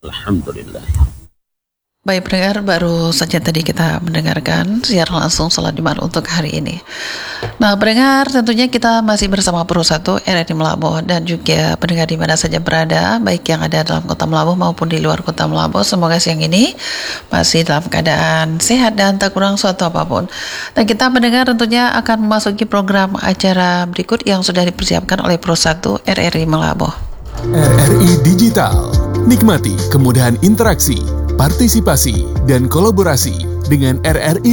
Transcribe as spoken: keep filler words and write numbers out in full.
Alhamdulillah. Baik pendengar, baru saja tadi kita mendengarkan siaran langsung salat Jumat untuk hari ini. Nah pendengar, tentunya kita masih bersama Pro satu R R I Melabuh dan juga pendengar di mana saja berada, baik yang ada dalam kota Melabuh maupun di luar kota Melabuh. Semoga siang ini masih dalam keadaan sehat dan tak kurang suatu apapun. Dan kita pendengar tentunya akan memasuki program acara berikut yang sudah dipersiapkan oleh Pro satu R R I Melabuh. R R I Digital, nikmati kemudahan interaksi, partisipasi, dan kolaborasi dengan R R I